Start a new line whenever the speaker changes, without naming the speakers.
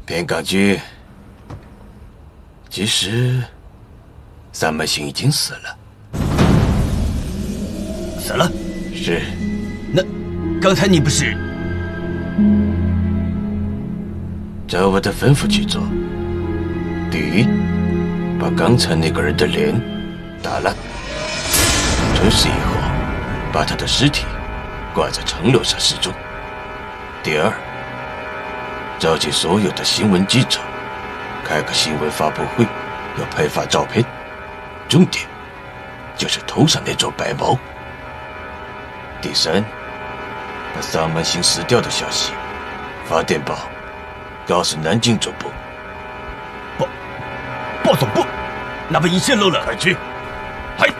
边港君，其实三门星已经死了。
死了？
是。
那刚才你不是？
照我的吩咐去做。第一，把刚才那个人的脸打烂。出事以后，把他的尸体挂在城楼上示众。第二，召集所有的新闻记者，开个新闻发布会，要拍发照片，重点就是头上那撮白毛。第三，把萨满星死掉的消息发电报，告诉南京总部。
报总部，那万一泄露了，
快去！